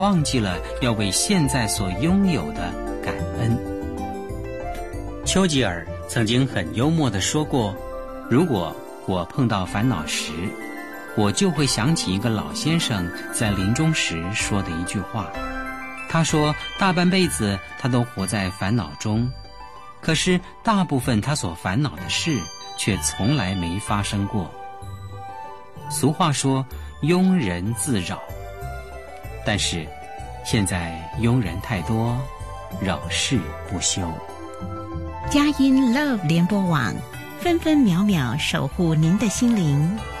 忘记了要为现在所拥有的感恩。丘吉尔曾经很幽默地说过，如果我碰到烦恼时，我就会想起一个老先生在临终时说的一句话。他说大半辈子他都活在烦恼中，可是大部分他所烦恼的事却从来没发生过。俗话说庸人自扰，但是现在庸人太多，扰事不休。 佳音 Love 联播网，分分秒秒守护您的心灵。